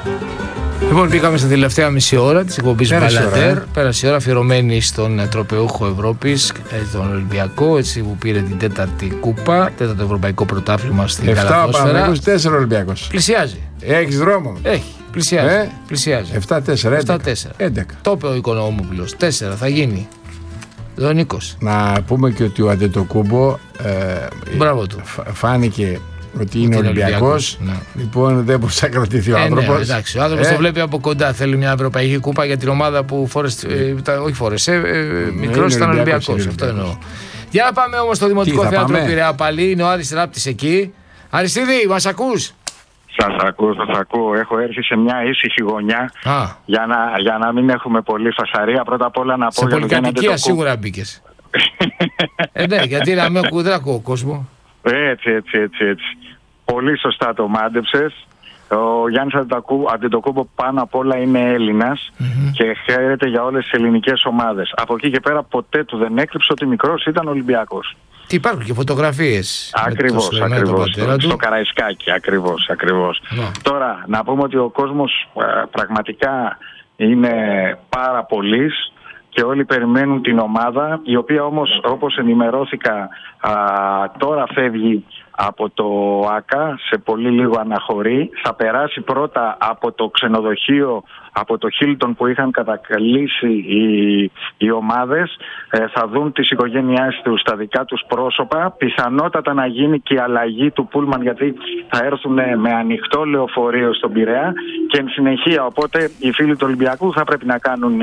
Λοιπόν, μπήκαμε στην τελευταία μισή ώρα της εκπομπής Μπαλατέρ. Πέρασε η ώρα αφιερωμένη στον τροπεούχο Ευρώπης, τον Ολυμπιακό, έτσι που πήρε την τέταρτη κούπα, τέταρτο ευρωπαϊκό πρωτάθλημα στην Καλαθόσφαιρα. 7 4 Ολυμπιακός. Πλησιάζει. Έχεις δρόμο. Έχει. Πλησιάζει. Πλησιάζει. 7-4. 7-4. Το είπε ο Οικονομόπουλος. 4 θα γίνει. Ο Νίκος. Να πούμε και ότι ο Αντετοκούμπο μπράβο του. Φάνηκε ότι είναι Ολυμπιακός. Ναι. Λοιπόν, δεν μπορούσε να κρατηθεί ο άνθρωπος. Ναι, εντάξει, ο άνθρωπος το βλέπει από κοντά. Θέλει μια ευρωπαϊκή κούπα για την ομάδα που φόρεσε. Μικρός ήταν Ολυμπιακός. Αυτό εννοώ. Για να πάμε όμως στο Δημοτικό Θέατρο Πειραιά πάλι. Είναι ο Άρης Ράπτης εκεί. Αριστίδη, μας ακούς? Σας ακούω. Έχω έρθει σε μια ήσυχη γωνιά για να μην έχουμε πολύ φασαρία. Πρώτα απ' όλα να πω. Σε πολυκατοικία σίγουρα μπήκες. Ναι, γιατί να μην ακούω ο κόσμο. Έτσι. Πολύ σωστά το μάντεψες. Ο Γιάννης Αντετοκούμπο πάνω απ' όλα είναι Έλληνας και χαίρεται για όλες τις ελληνικές ομάδες. Από εκεί και πέρα ποτέ του δεν έκρυψε ότι μικρός ήταν Ολυμπιακός. Τι υπάρχουν και φωτογραφίες. Ακριβώς. Στο Καραϊσκάκι, ακριβώς. Τώρα, να πούμε ότι ο κόσμος πραγματικά είναι πάρα πολύς και όλοι περιμένουν την ομάδα, η οποία όμως, όπως ενημερώθηκα, τώρα φεύγει από το ΆΚΑ, σε πολύ λίγο αναχωρεί. Θα περάσει πρώτα από το ξενοδοχείο, από το Χίλτον που είχαν κατακαλήσει οι ομάδες. Θα δουν τις οικογένειές τους στα δικά τους πρόσωπα. Πιθανότατα να γίνει και η αλλαγή του πούλμαν, γιατί θα έρθουν με ανοιχτό λεωφορείο στον Πειραιά και εν συνεχεία. Οπότε οι φίλοι του Ολυμπιακού θα πρέπει να κάνουν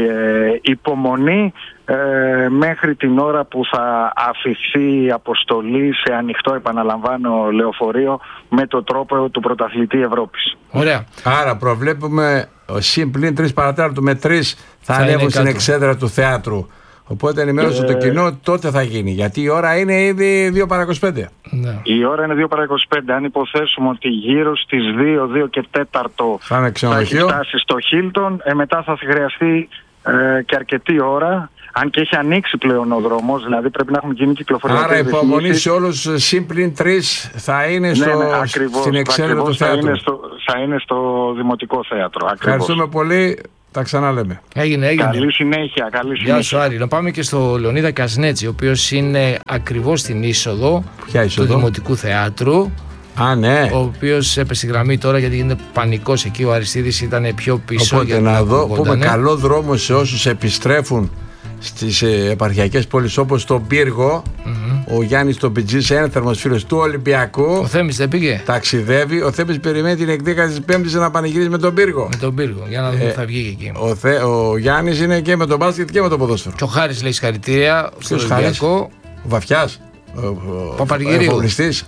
υπομονή μέχρι την ώρα που θα αφηχθεί η αποστολή σε ανοιχτό, επαναλαμβάνω, λεωφορείο με το τρόπο του πρωταθλητή Ευρώπης. Ωραία. Άρα προβλέπουμε συμπλήν 3 παρατέταρτο με 3 θα ανέβουν στην εξέδρα του θεάτρου. Οπότε ενημέρωσε το κοινό, τότε θα γίνει. Γιατί η ώρα είναι ήδη 2 παρά 25. Ναι. Η ώρα είναι 2 παρά 25. Αν υποθέσουμε ότι γύρω στις 2 και 4 θα έχει φτάσει στο Χίλτον, μετά θα χρειαστεί και αρκετή ώρα. Αν και έχει ανοίξει πλέον ο δρόμος, δηλαδή πρέπει να έχουν γίνει κυκλοφορία. Άρα υπομονή σε όλους, συμπλήν 3 θα είναι στην εξέδρα του θεάτρου. Θα είναι στο Δημοτικό Θέατρο. Ευχαριστούμε πολύ. Τα ξαναλέμε. Έγινε. Καλή συνέχεια. Γεια σου, Άρη. Να πάμε και στο Λεωνίδα Κασνέτση, ο οποίος είναι ακριβώς στην είσοδο του Δημοτικού Θεάτρου. Ναι. Ο οποίος έπεσε γραμμή τώρα γιατί γίνεται πανικός εκεί. Ο Αριστίδης ήταν πιο πίσω. Οπότε να δω, πούμε καλό δρόμο σε όσους επιστρέφουν στις επαρχιακές πόλεις όπως τον Πύργο. Ο Γιάννης τον Πιτζής, ένθερμος φίλος του Ολυμπιακού. Ο Θέμης δεν πήγε. Ταξιδεύει. Ο Θέμης περιμένει την εκδίκαση της Πέμπτης να πανηγυρίσει με τον Πύργο. Με τον Πύργο, για να δούμε θα βγει εκεί. Ο Γιάννης είναι και με τον μπάσκετ και με το ποδόσφαιρο. Και ο Χάρης λέει συγχαρητήρια στον Ολυμπιακό. Ο Βαφιάς. Ο Παπαργυρίου.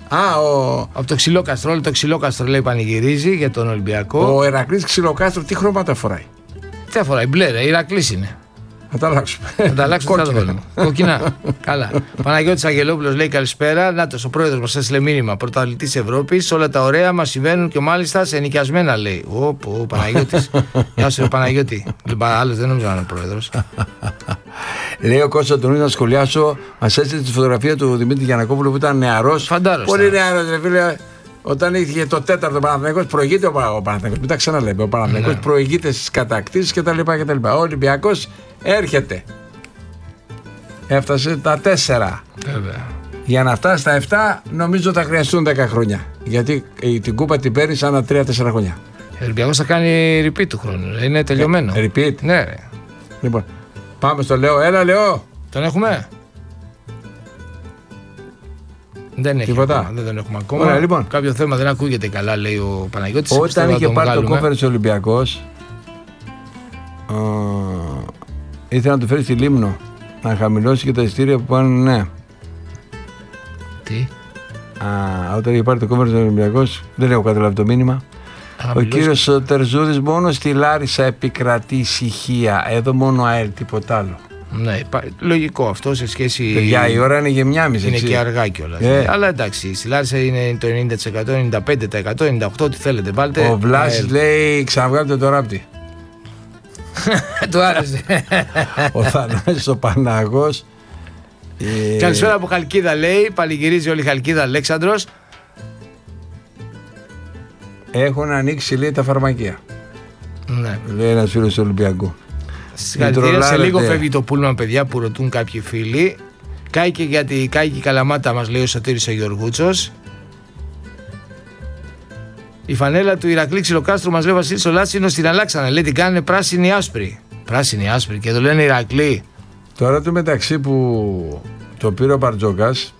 Από το Ξυλόκαστρο. Όλο το Ξυλόκαστρο λέει πανηγυρίζει για τον Ολυμπιακό. Ο Ερακλής Ξυλοκάστρο τι χρώματα φοράει? Τι θα φοράει, μπλε, Ηρακλής είναι. Θα τα αλλάξουμε. Θα τα αλλάξουμε. Κοκκινά. Καλά. Παναγιώτης Αγγελόπουλος λέει καλησπέρα. Νάτος, ο πρόεδρος μας έστειλε μήνυμα. Πρωταθλητής Ευρώπης. Όλα τα ωραία μας συμβαίνουν και μάλιστα σε ενοικιασμένα λέει. Ο Παναγιώτης. Γεια σου, Παναγιώτη. Άλλος δεν νομίζω να είναι ο πρόεδρος. Λέει ο Κώστας Αντωνίου να σχολιάσω. Μας έστειλε τη φωτογραφία του Δημήτρη Γιαννακόπουλου που ήταν νεαρός. Φαντάρος. Πολύ νεαρός, ρε φίλε. Όταν είχε το 4ο Παναθηναϊκός, προηγείται ο Παναθηναϊκός. Μην τα ξαναλέμε. Ο Παναθηναϊκός προηγείται στις κατακτήσεις κτλ. Ο Ολυμπιακός έρχεται. Έφτασε τα 4. Βέβαια. Για να φτάσει στα 7, νομίζω θα χρειαστούν 10 χρόνια. Γιατί την κούπα την παίρνει σαν 3-4 χρόνια. Ο Ολυμπιακός θα κάνει repeat του χρόνου. Είναι τελειωμένο. Repeat. Ναι, ρε. Λοιπόν, πάμε στο Λεό. Έλα, Λεό. Τον έχουμε. Δεν έχει ακόμα, δεν τον έχουμε ακόμα. Ωραία, λοιπόν. Κάποιο θέμα δεν ακούγεται καλά, λέει ο Παναγιώτης. Όταν είχε πάρει το conference Ολυμπιακός, ήθελε να του φέρει στη Λίμνο να χαμηλώσει και τα εισιτήρια που πάνε, ναι. Τι? Όταν είχε πάρει το conference Ολυμπιακός, δεν έχω καταλάβει το μήνυμα. Ο κύριος Τερζούδης, μόνο στη Λάρισα επικρατεί ησυχία. Εδώ μόνο ΑΕΛ, τίποτα άλλο. Ναι, λογικό αυτό σε σχέση. Για η ώρα είναι γεμιάμιση. Είναι και αργά κιόλας. Αλλά εντάξει, στη Λάρισα είναι το 90%, 95%, 98%, ό,τι θέλετε. Βάλτε. Ο Βλάσης λέει ξαναβγάλτε το ράπτη. Του άρεσε. Ο Θανάσης ο Παναγός. Καλησπέρα από Χαλκίδα λέει. Παλιγυρίζει όλη η Χαλκίδα, Αλέξανδρος. έχουν ανοίξει, λέει, τα φαρμακεία. Ναι. Λέει ένας φίλος του Ολυμπιακού. Συγχαρητήρια, σε λίγο φεύγει το πούλμαν, παιδιά, που ρωτούν κάποιοι φίλοι. Κάηκε γιατί κάηκε η Καλαμάτα, μας λέει ο Σωτήρης ο Γεωργούτσος. Η φανέλα του Ηρακλή Ξυλοκάστρου, μας λέει ο Βασίλης ο Λάτσινος, την αλλάξανε. Λέει την κάνουν πράσινη άσπρη. Πράσινη άσπρη και το λένε Ηρακλή. Τώρα του μεταξύ που το πήρε ο Μπαρτζόκας,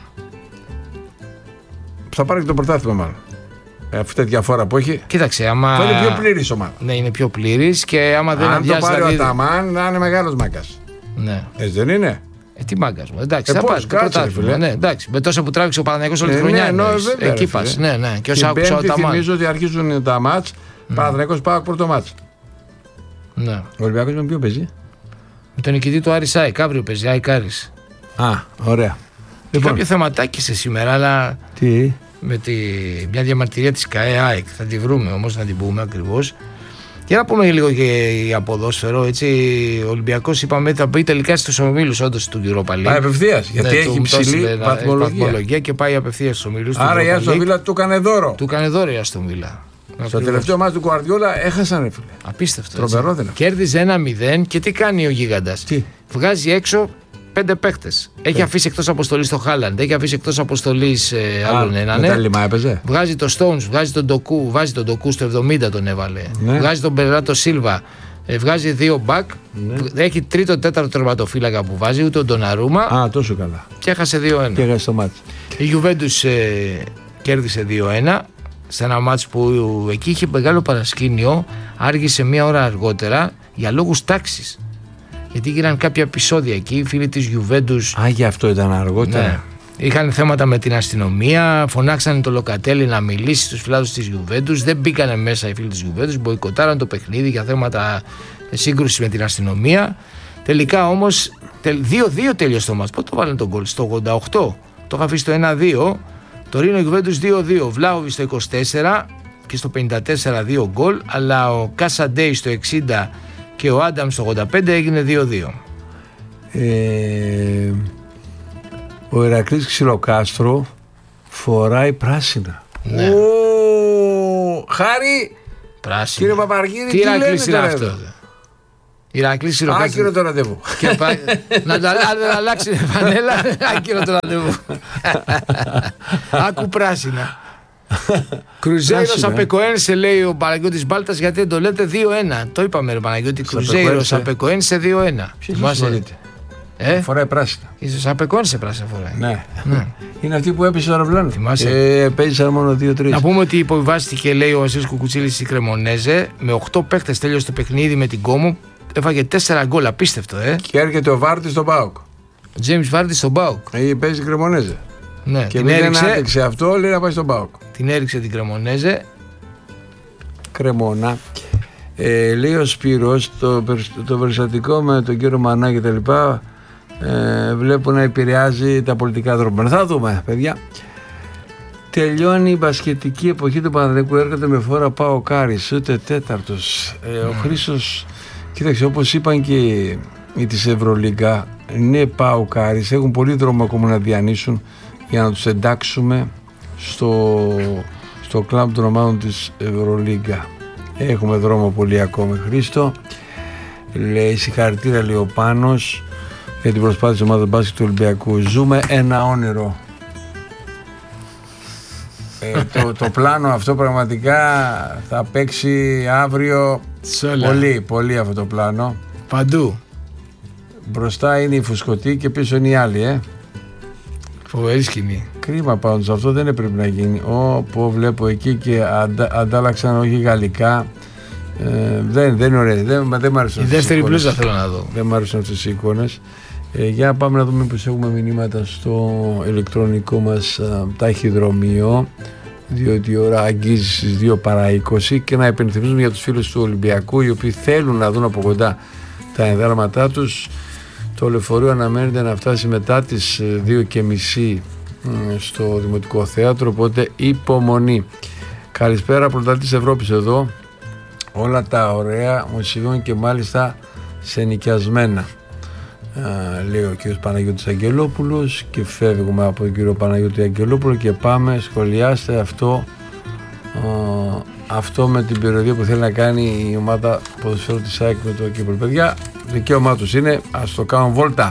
θα πάρει και το πρωτάθλημα μάλλον. Αυτή τη διαφορά που έχει. Κοίταξε, άμα. Είναι πιο πλήρης ομάδα. Ναι, είναι πιο πλήρης και άμα δεν αδειάσει. Αν το πάρει ο Αταμάν, να είναι μεγάλος μάγκας. Ναι. Έτσι δεν είναι. Τι μάγκας μου. Εντάξει, θα πάρει το πρωτάθλημα. Ναι, εντάξει. Με τόσα που τράβηξε ο Παναθηναϊκός όλη τη χρονιά. Εκεί πας. Ναι, ναι. Και όσα άκουσα ο Αταμάν. Θυμίζω ότι αρχίζουν τα μάτς. Παναθηναϊκός πάω πρώτο μάτς. Ναι. Ο Ολυμπιακός με ποιον παίζει? Με τον νικητή του Άρης ΑΕΚ. Αύριο παίζει ΑΕΚ Άρης. Α, ωραία. Κάποιο θεματάκι σε σήμερα, αλλά. Τι? Με μια διαμαρτυρία της ΚΑΕ ΑΕΚ. Θα τη βρούμε όμως να την πούμε ακριβώς. Για να πούμε λίγο και για ποδόσφαιρο. Έτσι, ο Ολυμπιακός είπαμε θα μπει τελικά στους ομίλους όντως του Europa League. Πάει απευθείας, γιατί έχει ψηλή βαθμολογία και πάει απευθείας στους ομίλους. Άρα η Άστον Βίλα του έκανε δώρο. Του έκανε δώρο η Άστον Βίλα. Στο τελευταίο μάτι του Γκουαρδιόλα έχασαν, ρε φίλε. Απίστευτο. Τρομερό δεν είναι. Κέρδιζε 1-0 και τι κάνει ο γίγαντας? Βγάζει έξω 5 παίχτες. Έχει αφήσει εκτός αποστολής το Χάλαντ, έχει αφήσει εκτός αποστολής άλλον έναν. Βγάζει το Stones, βγάζει τον Ντοκού, βάζει τον Ντοκού στο 70 τον έβαλε. Ναι. Βγάζει τον Μπερνάτο Σίλβα, βγάζει 2 μπακ. Ναι. Έχει τρίτο-τέταρτο τερματοφύλακα που βάζει, ούτε τον Ντοναρούμα. Α, τόσο καλά. Και έχασε 2-1. Και έχασε το μάτι. Η Γιουβέντους κέρδισε 2-1. Σε ένα μάτς που εκεί είχε μεγάλο παρασκήνιο, άργησε 1 ώρα αργότερα για λόγους τάξης. Γιατί έγιναν κάποια επεισόδια εκεί, οι φίλοι της Γιουβέντους. Α, γι' αυτό ήταν αργότερα. Ναι. Είχαν θέματα με την αστυνομία, φωνάξανε το Λοκατέλη να μιλήσει στους φιλάδους της Γιουβέντους. Δεν μπήκανε μέσα οι φίλοι της Γιουβέντους, μποϊκοτάραν το παιχνίδι για θέματα σύγκρουσης με την αστυνομία. Τελικά όμως 2-2 τέλειωσε το μάτς. Πότε το βάλανε τον γκολ? Στο 88. Το είχα αφήσει στο 1-2. Το Ρήνο Γιουβέντους 2-2. Βλάχοβιτς στο 24 και στο 54 2 γκολ. Αλλά ο Κάσαντέι στο 60 και ο Άνταμ στο 85 έγινε 2-2. Ο Ηρακλής Ξυλοκάστρο φοράει πράσινα. Ναι. Χάρη! Πράσινα. Κύριε Παπαργύρη, τι Ηρακλής είναι αυτό? Ηρακλής Ξυλοκάστρο. Άκυρο το ραντεβού. Να αλλάξει η φανέλα, άκυρο το ραντεβού. Άκου πράσινα. Κρουζέιρος Απεκοένσε, λέει ο Παναγιώτης Μπάλτας, γιατί δεν το λέτε 2-1. Το είπαμε, ρε Παναγιώτη. Κρουζέιρος Απεκοένσε 2-1. Ποιος ασχολείται? Φοράει πράσινα. Ίσως Απεκοένσε πράσινα φοράει. Ναι. Είναι αυτή που έπεσε το αεροπλάνο. Παίζησαν μόνο 2-3. Να πούμε ότι υποβιβάστηκε, λέει ο Βασίλης Κουκουτσίλης, στη Κρεμονέζε. Με 8 παίχτες τέλειωσε το παιχνίδι με την Κόμο. Έφαγε 4 γκολ. Απίστευτο, Και έρχεται ο Βάρτης στον ΠΑΟΚ. Ο Τζέιμς Βάρτης στον ΠΑΟΚ. Παίζει Κρεμονέζε. Ναι, και μην δεν άντεξε αυτό, λέει να πάει στον ΠΑΟΚ. Την έριξε την Κρεμονέζε. Κρεμόνα. Λέει ο Σπύρος, το περιστατικό με τον κύριο Μανά και τα λοιπά, βλέπω να επηρεάζει τα πολιτικά δρόμενα. Θα δούμε, παιδιά. Τελειώνει η μπασκετική εποχή του Παναθηναϊκού, έρχεται με φόρα ΠΑΟΚ Άρης, ούτε τέταρτος. Ο Χρήστος, κοίταξε, όπως είπαν και οι της Ευρωλίγκα, ναι, ΠΑΟΚ Άρης, έχουν πολύ δρόμο ακόμα να διανύσουν για να τους εντάξουμε στο κλαμπ των ομάδων της Ευρωλίγκα. Έχουμε δρόμο πολύ ακόμα, Χρήστο. Λέει συγχαρητήρια, λέει ο Πάνος, για την προσπάθεια της ομάδας μπάσκετ του Ολυμπιακού. Ζούμε ένα όνειρο. Το πλάνο αυτό πραγματικά θα παίξει αύριο πολύ, πολύ αυτό το πλάνο. Παντού. Μπροστά είναι η Φουσκωτή και πίσω είναι οι άλλοι, Φοβερή σκηνή. Κρίμα πάντως, αυτό δεν έπρεπε να γίνει. Όπου βλέπω εκεί και αντάλλαξαν όχι γαλλικά. Δεν είναι ωραία. Δεν μ' άρεσαν. Η δεύτερη πλούζα θέλω να δω. Δεν μ' άρεσαν αυτές οι εικόνες. Για να πάμε να δούμε πως έχουμε μηνύματα στο ηλεκτρονικό μας ταχυδρομείο, διότι η ώρα αγγίζει στις 2 παρά 20, και να υπενθυμίσουμε για τους φίλους του Ολυμπιακού, οι οποίοι θέλουν να δουν από κοντά τα ενδράμματά τους. Το λεωφορείο αναμένεται να φτάσει μετά τις 2:30 στο Δημοτικό Θέατρο, οπότε υπομονή. Καλησπέρα, πρωταθλητής Ευρώπης εδώ. Όλα τα ωραία μουσικών και μάλιστα σε νοικιασμένα, λέει ο κύριος Παναγιώτης Αγγελόπουλος, και φεύγουμε από τον κύριο Παναγιώτη Αγγελόπουλο και πάμε, σχολιάστε αυτό αυτό με την περιοδία που θέλει να κάνει η ομάδα ποδοσφαίρου της ΑΕΚ με το Κύπρο. Παιδιά, δικαίωμά τους είναι, ας το κάνουν βόλτα.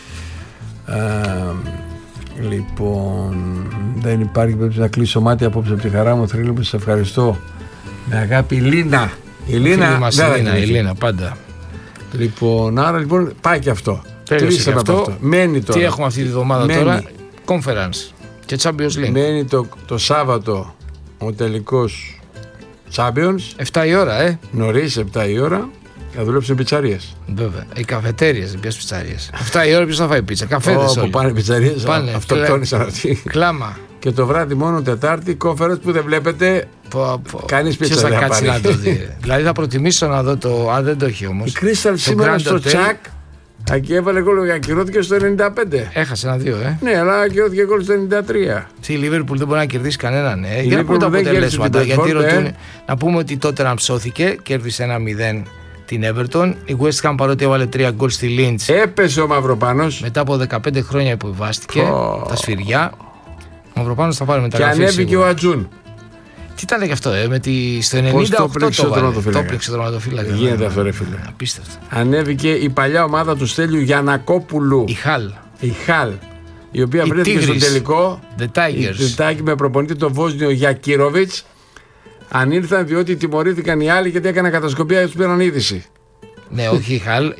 Λοιπόν, δεν υπάρχει περίπτωση να κλείσω μάτι απόψε από τη χαρά μου. Θρύλη μου, σας ευχαριστώ. Με αγάπη, Λίνα. Η Λίνα, πάντα. Λοιπόν, άρα λοιπόν πάει και αυτό. Τέλειωσε αυτό. Μένει τώρα. Τι έχουμε αυτή τη βδομάδα τώρα? Conference και Champions League. Μένει το Σάββατο ο τελικός Champions. 7 η ώρα, Νωρίς, 7 η ώρα. Θα δουλέψουν πιτσαρίες. Βέβαια. Οι καφετέριες, δεν πιάσεις πιτσαρίες. 7 η ώρα ποιος θα φάει πίτσα? Καφέδες όλοι. Πάνε πιτσαρίες, αυτοκτόνησαν αυτοί. Κλάμα. Και το βράδυ μόνο Τετάρτη, Conference που δεν βλέπετε. Κανείς πίτσα δεν θα κάτσει να το δει. Δηλαδή θα προτιμήσω να δω το. Αν δεν το έχει όμως. Η Crystal σήμερα στο τσακ. Εκεί έβαλε γκολ, ακυρώθηκε στο 95. Έχασε 1-2, Ναι, αλλά ακυρώθηκε γκολ στο 93. Η Liverpool δεν μπορεί να κερδίσει κανέναν. Για να πούμε τα αποτελέσματα. Γιατί ρωτούν. Να πούμε ότι τότε να ψώθηκε, κέρδισε 1-0 την Everton. Η West Ham, παρότι έβαλε 3 γκολ στη Lynch, έπεσε ο Μαυροπάνος. Μετά από 15 χρόνια υποβιβάστηκε τα σφυριά. Ο Μαυροπάνος θα πάρει μεταγραφή. Και ανέβηκε ο Ατζούν. Τι ήταν και αυτό, στο 98 το πλήξε το τερματοφύλακα. Γίνεται αυτό, ρε φίλε. Απίστευτο. Ανέβηκε η παλιά ομάδα του Στέλιου Γιαννακόπουλου. Η Χαλ. Η οποία βρέθηκε στο τελικό. The Tigers. Με προπονητή τον Βόσνιο Γιακύροβιτς. Αν ήρθαν διότι τιμωρήθηκαν οι άλλοι γιατί έκανα κατασκοπία και τους πήραν είδηση. Ναι, όχι η Χαλ,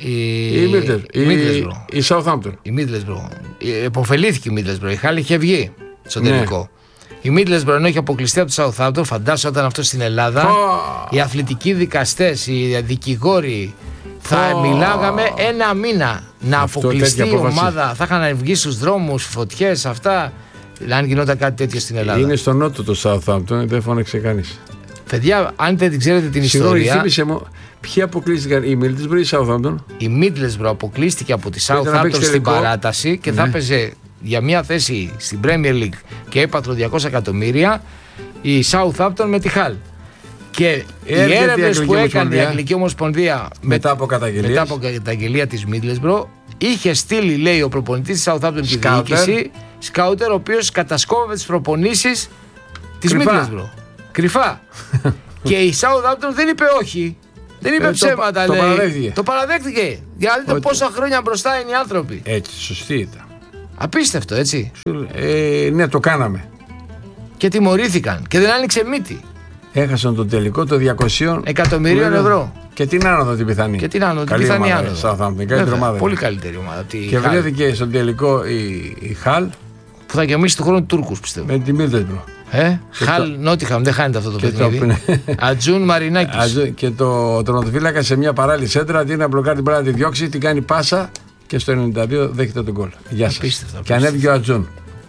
η Southampton. Η Middlesbrough. Εποφελήθηκε η Middlesbrough. Η Χαλ είχε βγει στο τελικό. Η Middlesbrough ενώ είχε αποκλειστεί από το Southampton, φαντάσου όταν αυτό στην Ελλάδα, οι αθλητικοί δικαστές, οι δικηγόροι, θα μιλάγαμε ένα μήνα να αποκλειστεί η ομάδα, θα είχαν βγει στους δρόμους, φωτιές, αυτά. Αν γινόταν κάτι τέτοιο στην Ελλάδα. Είναι στο νότο το Southampton, δεν φώναξε κανείς. Παιδιά, αν δεν την ξέρετε την ιστορία. Θύμισε μου, ποιοι αποκλείστηκαν, η Middlesbrough ή η Southampton? Η Middlesbrough αποκλείστηκε από τη Southampton στην παράταση και θα έπαιζε για μια θέση στην Premier League και έπαθρο 200 εκατομμύρια η Southampton με τη Hull. Και οι έρευνες που έκανε η Αγγλική Ομοσπονδία μετά από καταγγελία της Middlesbrough, είχε στείλει, λέει, ο προπονητής της Southampton και η διοίκηση σκάουτερ, ο οποίος κατασκόβευε τις προπονήσεις της Middlesbrough. Κρυφά. Και η Southampton δεν είπε όχι. Δεν είπε ψέματα, λέει. Το παραδέχτηκε. Για δείτε πόσα χρόνια μπροστά είναι οι άνθρωποι. Έτσι, σωστή ήταν. Απίστευτο, έτσι. Ναι, το κάναμε. Και τιμωρήθηκαν και δεν άνοιξε μύτη. Έχασαν το τελικό το 200 εκατομμυρίων ευρώ. Και την άνοδο την πιθανή. Και την άνοδο, την πιθανή άνοδο. Πολύ καλύτερη ομάδα. Και βρέθηκε στο τελικό η Χαλ. Που θα γεμίσει του χρόνου Τούρκους, πιστεύω. Με τη Middlesbrough. Χαλ Νότιχαμ, δεν χάνεται αυτό το παιχνίδι. Ατζούν Μαρινάκης. Και το τερματοφύλακα σε μια παράλληλη σέντρα, αντί να μπλοκάρει την μπάλα, τη διώξει, την κάνει πάσα και στο 92 δέχεται τον γκολ. Γεια σας. Και ανέβηκε ο Ατζούν.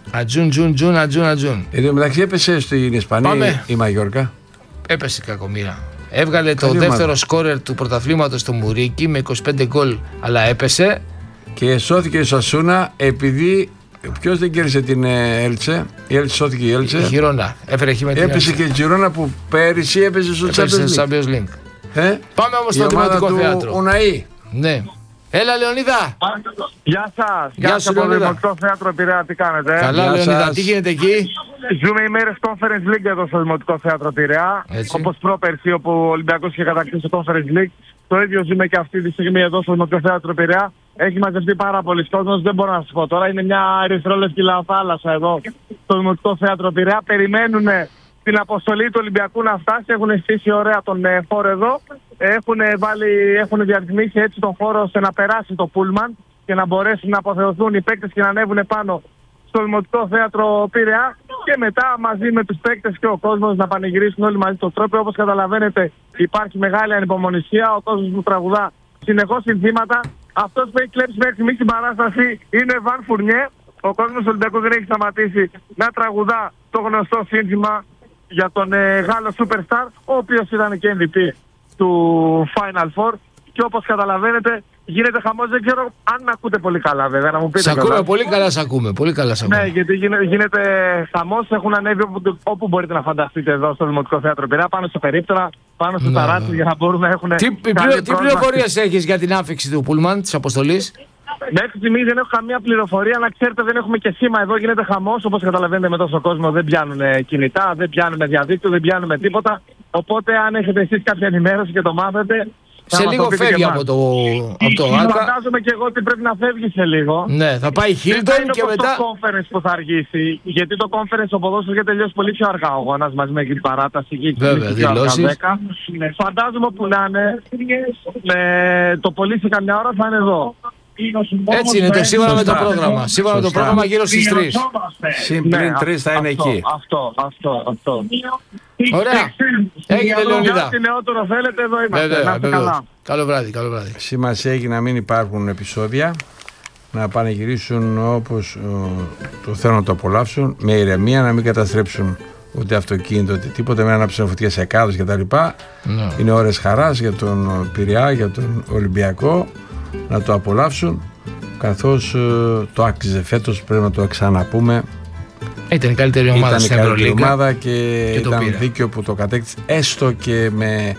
Ατζούν. Εν τω μεταξύ έπεσε στην Ισπανία η Μαγιόρκα. Έπεσε κακομοίρα. Έβγαλε το δεύτερο σκόρερ του πρωταθλήματος στο Μουρίκι με 25 γκολ, αλλά έπεσε. Και σώθηκε η Σασούνα επειδή. Ποιος δεν κέρδισε την Έλτσε? Η Έλτσε σώθηκε η Έλτσε. Η Χιρόνα. Έπεσε και η Χιρόνα που πέρυσι έπεσε στο Champions League. Πάμε όμως στο Δημοτικό Θέατρο. Ουναή. Ναι. Έλα, Λεωνίδα. Γεια σας. Γεια σου, από το Δημοτικό Θέατρο Πειραιά, τι κάνετε? Καλά, Λεωνίδα, τι γίνεται εκεί? Ζούμε ημέρες Conference League εδώ στο Δημοτικό Θέατρο Πειραιά. Όπως πρόπερσι, όπου ο Ολυμπιακός είχε κατακτήσει το Conference League. Το ίδιο ζούμε και αυτή τη στιγμή εδώ στο Δημοτικό Θέατρο Πειραιά. Έχει μαζευτεί πάρα πολλοί κόσμος, δεν μπορώ να σας πω τώρα. Είναι μια ερυθρόλευκη λαοθάλασσα εδώ στο Δημοτικό Θέατρο Πειραιά. Περιμένουν την αποστολή του Ολυμπιακού να φτάσει. Έχουν στήσει ωραία τον χώρο εδώ. Έχουν διαρρυθμίσει έτσι τον χώρο ώστε να περάσει το πούλμαν και να μπορέσουν να αποθεωθούν οι παίκτες και να ανέβουν πάνω στο Δημοτικό Θέατρο Πειραιά. Και μετά μαζί με τους παίκτες και ο κόσμος να πανηγυρίσουν όλοι μαζί το τρόπο. Όπως καταλαβαίνετε, υπάρχει μεγάλη ανυπομονησία. Ο κόσμος που τραγουδά συνεχώς συνθήματα. Αυτός που έχει κλέψει μέχρι στιγμής την παράσταση είναι ο Βαν Φουρνιέ. Ο κόσμος του Ολυμπιακού δεν έχει σταματήσει να τραγουδά το γνωστό σύνθημα για τον Γάλλο Superstar, ο οποίος ήταν και MVP του Final Four. Και όπως καταλαβαίνετε, γίνεται χαμός. Δεν ξέρω αν με ακούτε πολύ καλά, βέβαια, να μου πείτε. Σ' ακούμε, πολύ καλά σ' ακούμε. Ναι, γιατί γίνεται χαμός. Έχουν ανέβει όπου μπορείτε να φανταστείτε εδώ στο Δημοτικό Θέατρο Πειραιά, πάνω στο περίπτωρα, πάνω στους ταράτσες για να μπορούν να έχουν. Τι πληροφορίες έχεις για την άφηξη του πούλμαν της αποστολής? Μέχρι στιγμής δεν έχω καμία πληροφορία. Να ξέρετε, δεν έχουμε και σήμα εδώ. Γίνεται χαμός. Όπως καταλαβαίνετε, με τόσο κόσμο δεν πιάνουν κινητά, δεν πιάνουν διαδίκτυο, δεν πιάνουν τίποτα. Οπότε, αν έχετε εσείς κάποια ενημέρωση και το μάθετε. Σε λίγο φεύγει από το ΆΚΑ. Φαντάζομαι και εγώ ότι πρέπει να φεύγει σε λίγο. Ναι, θα πάει Χίλτον και μετά. Το conference που θα αργήσει. Γιατί το conference ο ποδόσφαιρο έχει τελειώσει πολύ πιο αργά ο αγώνας μαζί με την παράταση. Βέβαια, δηλώσεις. Φαντάζομαι που να είναι. Το πολύ σε καμιά ώρα θα είναι εδώ. Έτσι είναι το σύμφωνα με το πρόγραμμα. Σύμφωνα με το πρόγραμμα γύρω στις 3. Συμπλήν 3 θα είναι εκεί. Αυτό. Ωραία. Έγινε, Λεωνίδα. Ό,τι νεότερο θέλετε, εδώ είμαστε. Βέβαια. Καλό βράδυ. Σημασία έχει να μην υπάρχουν επεισόδια, να πανηγυρίσουν όπως το θέλουν να το απολαύσουν, με ηρεμία, να μην καταστρέψουν ούτε αυτοκίνητο, ούτε τίποτα, με ανάψουν φωτιά σε κάδους κτλ. Είναι ώρες χαράς για τον Πειραιά, για τον Ολυμπιακό, να το απολαύσουν, καθώς το άξιζε φέτος, πρέπει να το ξαναπούμε. Ήταν η καλύτερη ομάδα στην Ευρωλίγκα. Ήταν η καλύτερη ομάδα και ήταν δίκαιο που το κατέκτησε, έστω και με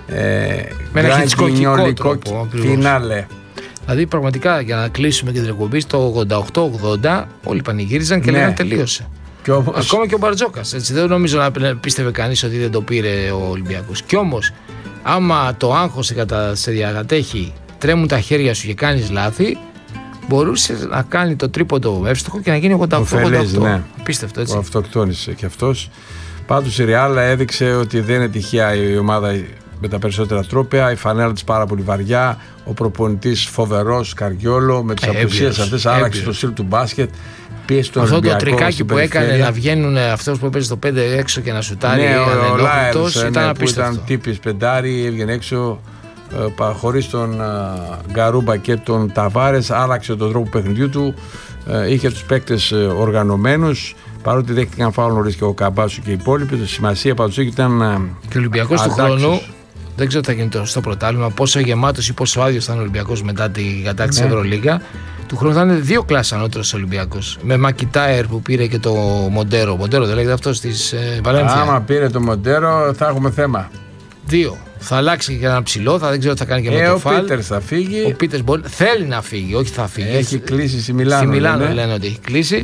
ένα χιτσκοκικό τρόπο. Φινάλε. Δηλαδή πραγματικά, για να κλείσουμε και την εκπομπή, στο 88-80 όλοι πανηγύριζαν και λέγανε τελείωσε. Ακόμα και ο Μπαρτζόκας. Δεν νομίζω να πίστευε κανείς ότι δεν το πήρε ο Ολυμπιακός. Κι όμως, άμα το άγχος σε διαγατέχει, τρέμουν τα χέρια σου και κάνεις λάθη, μπορούσε να κάνει το τρίποντο εύστοχο και να γίνει 88-88. Ναι. Απίστευτο, έτσι. Το αυτοκτόνησε και αυτός. Πάντως η Ρεάλ έδειξε ότι δεν είναι τυχαία η ομάδα με τα περισσότερα τρόπαια, η φανέλα της πάρα πολύ βαριά, ο προπονητής φοβερός, Καριόλο, με τις απουσίες αυτές άλλαξε το στυλ του μπάσκετ. Αυτό το τρικάκι που έκανε να βγαίνουν αυτός που έπαιζε στο 5 έξω και να σουτάρει ανελόχητος, ήταν απίστευτο. Ήταν τύπης πεντάρι, έβγαινε έξω χωρίς τον Γκαρούμπα και τον Ταβάρες, άλλαξε τον τρόπο παιχνιδιού του, είχε τους παίκτες οργανωμένους, παρότι δέχτηκαν φάουλ νωρίς και ο Καμπάσου και οι υπόλοιποι. Η σημασία πάντως ήταν και ο Ολυμπιακός του χρόνου, δεν ξέρω τι θα γίνει στο πρωτάθλημα, πόσο γεμάτος ή πόσο άδειος θα είναι ο Ολυμπιακός μετά την κατάκτηση της Ευρωλίγκα. Του χρόνου θα είναι 2 κλάσεις ανώτερος Ολυμπιακός. Με Μακιτάερ που πήρε και το Μοντέρο. Μοντέρο δεν λέγεται αυτό της Βαλένθια. Άμα πήρε το Μοντέρο θα έχουμε θέμα. 2. Θα αλλάξει και ένα ψηλό, δεν ξέρω τι θα κάνει και με το φάλ. Ο Πίτερς θα φύγει. Ο Πίτερς θέλει να φύγει, όχι θα φύγει. Έχει κλείσει στη Μιλάνο. Στη Μιλάνο λένε ότι έχει κλείσει.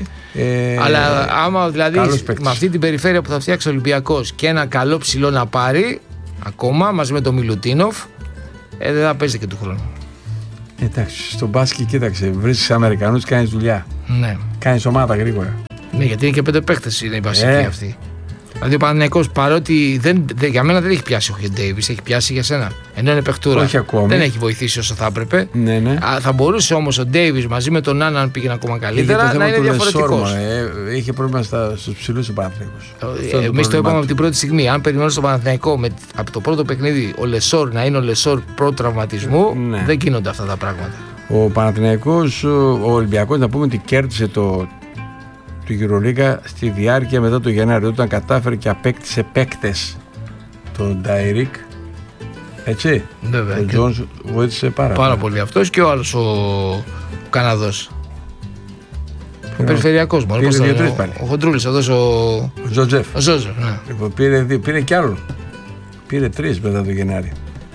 Αλλά άμα δηλαδή με αυτή την περιφέρεια που θα φτιάξει ο Ολυμπιακός και ένα καλό ψηλό να πάρει, ακόμα μαζί με τον Μιλουτίνοφ, δεν θα παίζει και του χρόνου. Εντάξει, στον μπάσκετ κοίταξε, βρίσκεις Αμερικανούς, κάνεις δουλειά. Ναι. Κάνεις ομάδα γρήγορα. Ναι, γιατί είναι και 5 παίχτες είναι η βασική αυτή. Δηλαδή ο Παναθηναϊκός, παρότι για μένα δεν έχει πιάσει ο Ντέιβις, έχει πιάσει για σένα. Ενώ είναι παιχτούρα. Όχι ακόμη. Δεν έχει βοηθήσει όσο θα έπρεπε. Ναι. Θα μπορούσε όμως ο Ντέιβις μαζί με τον Άννα, αν πήγαινε ακόμα καλύτερα, να είναι διαφορετικός. Είχε πρόβλημα στους ψηλούς ο Παναθηναϊκός. Εμείς το είπαμε από την πρώτη στιγμή. Αν περιμένω στον Παναθηναϊκό από το πρώτο παιχνίδι ο Λεσόρ να είναι ο Λεσόρ προ-τραυματισμού, δεν γίνονται αυτά τα πράγματα. Ο Παναθηναϊκός, ο Ολυμπιακός, να πούμε ότι κέρδισε του Euroliga στη διάρκεια μετά το Γενάρη, όταν κατάφερε και απέκτησε παίκτες, τον Ντάιρικ, έτσι. Βέβαια. Ο Τζόνς βοήθησε πάρα πολύ αυτός και ο άλλος ο Καναδός. Ο περιφερειακός μόνο. Ο Χοντρούλης, αυτός ο Ζοτζεφ. Ο Ζόζεφ, ναι. Λοιπόν, πήρε κι άλλον. Πήρε 3 μετά το Γενάρη.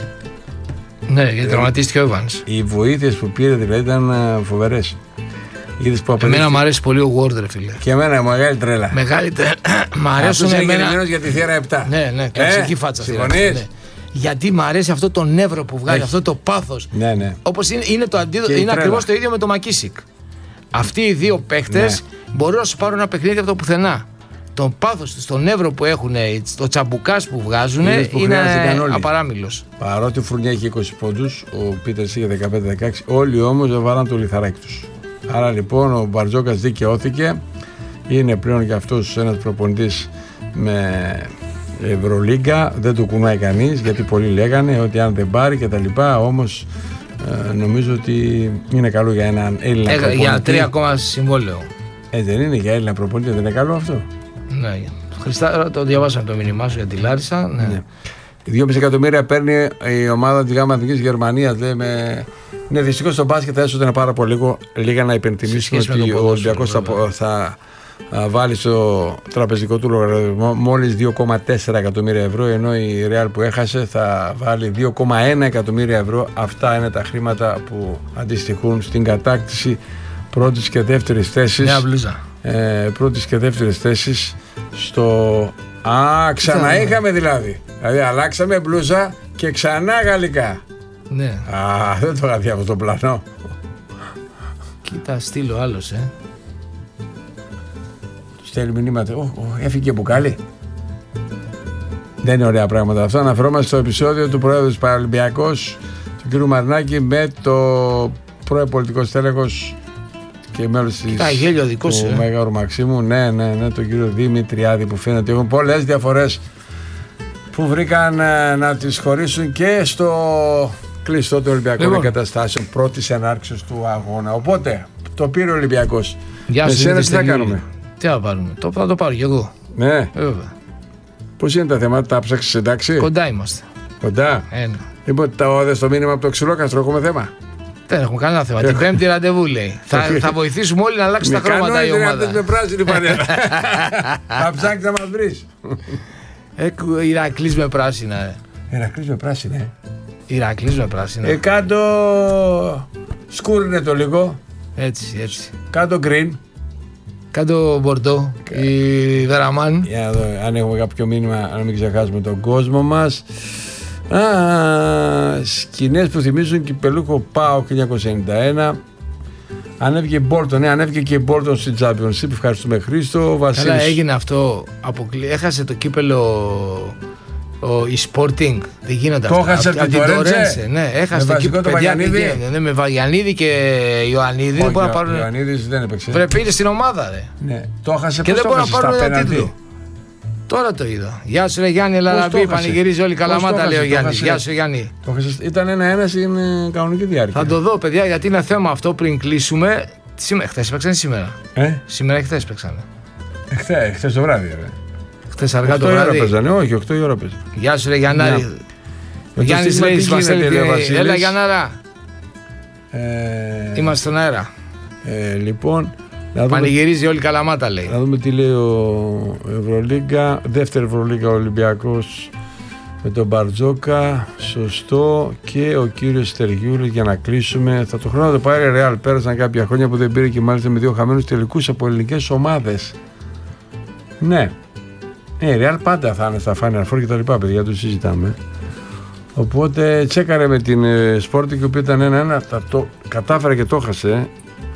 Ναι, γιατί τραυματίστηκε ο Evans. Οι βοήθειες που πήρε δηλαδή ήταν φοβερές. Εμένα μου αρέσει πολύ ο Ward, ρε φίλε. Και εμένα μεγάλη τρέλα. Μεγάλη τρέλα. Μ' αρέσουν εμένα. Για τη θύρα 7. Ναι, κλασική φάτσα. Συμφωνείς? Γιατί μ' αρέσει αυτό το νεύρο που βγάζει, αυτό το πάθος. Ναι. Όπως είναι το αντίδοτο, είναι ακριβώς το ίδιο με το Μακίσικ. Αυτοί οι δύο παίχτες μπορούν να σου πάρουν ένα παιχνίδι από το πουθενά. Τον πάθος τους, τον νεύρο που έχουν, το τσαμπουκάς που βγάζουν είναι απαράμιλος. Παρότι ο Φουρνιά είχε 20 πόντους, ο Πίτερς είχε 15-16, όλοι όμως βάλαν το λιθαράκι τους. Άρα λοιπόν ο Μπαρτζόκας δικαιώθηκε, είναι πλέον για αυτός ένας προπονητής με Ευρωλίγκα, δεν του κουνάει κανείς, γιατί πολλοί λέγανε ότι αν δεν πάρει και τα λοιπά, όμως νομίζω ότι είναι καλό για έναν Έλληνα προπονητή. Για 3 ακόμα συμβόλαιο. Δεν είναι για Έλληνα προπονητή, δεν είναι καλό αυτό? Ναι, Χριστά, το διαβάσαμε το μήνυμά σου για τη Λάρισα. Ναι. 2,5 εκατομμύρια παίρνει η ομάδα της ΓΑΜΑ Εθνικής Γερμανίας. Ναι, δυστυχώς στο μπάσκετ θα έσωτε πάρα πολύ λίγα να υπενθυμίσουμε ότι ο Ολυμπιακός θα βάλει στο τραπεζικό του λογαριασμό μόλις 2,4 εκατομμύρια ευρώ, ενώ η Real που έχασε θα βάλει 2,1 εκατομμύρια ευρώ. Αυτά είναι τα χρήματα που αντιστοιχούν στην κατάκτηση πρώτης και δεύτερης θέσης. Μια μπλούζα. Πρώτης και δεύτερης θέσης στο... ξανά είχαμε δηλαδή. Δηλαδή αλλάξαμε μπλούζα και ξανά γαλλικά. Ναι. Δεν το είχα δει αυτό το πλανό. Κοίτα, στείλω άλλος, Στέλνει μηνύματα. Έφυγε μπουκάλι. Δεν είναι ωραία πράγματα αυτά. Αναφερόμαστε στο επεισόδιο του Προέδρου της Παραολυμπιακός, του κ. Μαρινάκη, με το πρώην πολιτικό στέλεχος και μέλος της του Μέγαρου Μαξίμου. Ναι, τον κύριο Δημητριάδη, που φαίνεται έχουν πολλές διαφορές που βρήκαν να τις χωρίσουν και στο κλειστό των Ολυμπιακών εγκαταστάσεων πρώτης ενάρξεως του αγώνα. Οπότε το πήρε ο Ολυμπιακός. Με σένα τι θα κάνουμε? Τι θα πάρουμε? Θα το πάρω κι εγώ. Ναι. Πώς είναι τα θέματα, τα ψάξεις εντάξει? Κοντά είμαστε. Κοντά. Λοιπόν, δες το μήνυμα από το Ξυλόκαστρο, έχουμε θέμα? Δεν έχουμε κανένα θέμα. Την Πέμπτη ραντεβού λέει. Θα βοηθήσουμε όλοι να αλλάξει τα χρώματα η ομάδα. Με πράσινη πανέλα. Θα ψάξεις να μας βρεις. Ηρακλής με πράσινα. Ηρακλής με πράσινα. Ηρακλής με πράσινα. Κάτω σκούρινε το λίγο. Έτσι. Κάτω green. Κάτω μπορντό. Η Δεραμάν. Για να δω αν έχουμε κάποιο μήνυμα, να μην ξεχάσουμε τον κόσμο μας. Σκηνές που θυμίζουν κυπελούχο ΠΑΟΚ 1991. Ανέβηκε η Μπόλτον, ανέβηκε και η Μπόλτον στην Championship. Ευχαριστούμε Χρήστο. Βασίλης. Καλά, έγινε αυτό. Έχασε το κύπελο η Sporting. Δεν γίνονται αυτά. Το έχασε από την Τορέντσε. Ναι, έχασε το κύπελο. Με Βαγιανίδη και Ιωαννίδη. Όχι, ο Ιωαννίδης δεν έπαιξε. Πρέπει είναι στην ομάδα, ρε. Ναι, το έχασε. Και δεν μπορεί να πάρουν ένα τίτλο. Τώρα το είδα. Γεια σου, ρε Γιάννη, Λαραμπή. Πανηγυρίζει όλη η Καλαμάτα, λέει ο Γιάννης. Γεια σου, Γιάννη. Ήταν 1-1 στην κανονική διάρκεια. Θα το δω, παιδιά, γιατί είναι θέμα αυτό πριν κλείσουμε. Χθες παίξανε σήμερα. Σήμερα χθες παίξανε. Χθες το βράδυ, ρε. Χθες αργά το βράδυ. 8 ώρα παίζανε, όχι, 8 η ώρα παίζανε. Γεια σου, ρε Γιάννη. Ο Γιάννης λέει: έλα, Γιάνναρα. Είμαστε στον αέρα. Λοιπόν. Πανηγυρίζει όλη η Καλαμάτα, λέει. Να δούμε τι λέει ο Ευρωλίγκα. Δεύτερη Ευρωλίγκα ο Ολυμπιακός με τον Μπαρτζόκα. Σωστό. Και ο κύριος Στεργιούλης, για να κλείσουμε. Θα το χρόνο να το πάρει Ρεάλ. Πέρασαν κάποια χρόνια που δεν πήρε και μάλιστα με 2 χαμένους τελικούς από ελληνικές ομάδες. Ναι. Η Ρεάλ πάντα θα είναι στα Final Four και τα λοιπά, παιδιά, το συζητάμε. Οπότε τσέκαρε με την Sporting, η οποία ήταν 1-1. Το κατάφερε και το έχασε.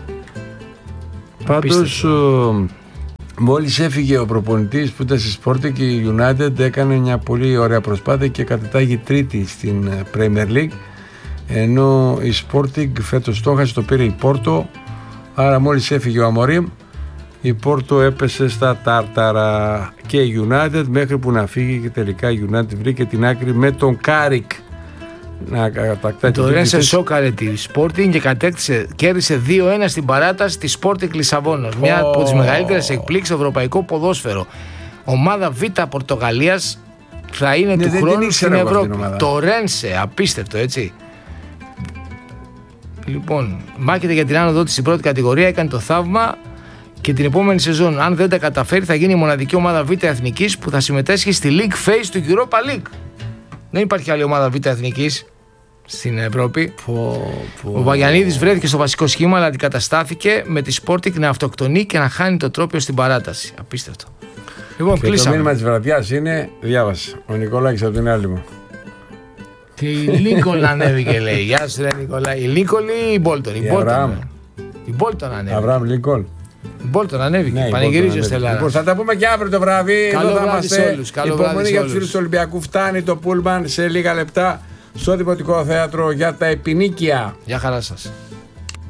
Πάντως μόλις έφυγε ο προπονητής που ήταν στη Sporting και η United έκανε μια πολύ ωραία προσπάθεια και κατετάγει τρίτη στην Premier League, ενώ η Sporting φέτος το έχασε, το πήρε η Πόρτο. Άρα μόλις έφυγε ο Αμορίμ, η Πόρτο έπεσε στα τάρταρα και η United, μέχρι που να φύγει και τελικά η United βρήκε την άκρη με τον Κάρικ να κατακτάει. Το Ρένσε σόκαρε τη Sporting και κέρδισε 2-1 στην παράταση τη Sporting Λισαβόνας. Μια από τις μεγαλύτερες εκπλήξεις στο ευρωπαϊκό ποδόσφαιρο. Ομάδα Β Πορτογαλίας θα είναι του χρόνου στην Ευρώπη. Το Ρένσε, απίστευτο, έτσι. Λοιπόν, μάχεται για την άνοδο της στην πρώτη κατηγορία, έκανε το θαύμα και την επόμενη σεζόν, αν δεν τα καταφέρει, θα γίνει η μοναδική ομάδα Β Εθνικής που θα συμμετέσχει στη League Phase του Europa League. Δεν υπάρχει άλλη ομάδα Β Εθνικής στην Ευρώπη. Ο Βαγιανίδης βρέθηκε στο βασικό σχήμα, αλλά αντικαταστάθηκε με τη Sporting να αυτοκτονεί και να χάνει το τρόπαιο στην παράταση. Απίστευτο. Λοιπόν, και κλείσαμε. Το μήνυμα της βραδιάς είναι, διάβασε, ο Νικολάκης από την άλλη μου. Και η Λίνκολν ανέβηκε, λέει. Γεια σου, ρε Νικολάκη. Η Λίνκολν ή η Μπόλτον? Η Μπόλτον ανέβηκε. Αβραάμ Λίνκολν. Η Μπόλτον ανέβηκε. Ναι, πανηγυρίζει ο Στελάρας. Λοιπόν, θα τα πούμε και αύριο το βράδυ. Καλό βράδυ σε όλους. Υπομονή για τους φίλους του Ολυμπιακού. Φτάνει το πούλμαν σε λίγα λεπτά στο Δημοτικό Θέατρο για τα επινίκια. Γεια χαρά σας.